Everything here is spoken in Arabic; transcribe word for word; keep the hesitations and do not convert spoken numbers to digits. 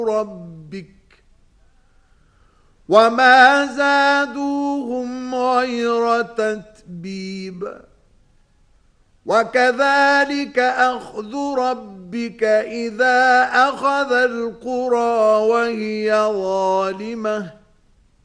ربك وما زادوهم غير تتبيب وكذلك أخذ ربك إذا أخذ القرى وهي ظالمة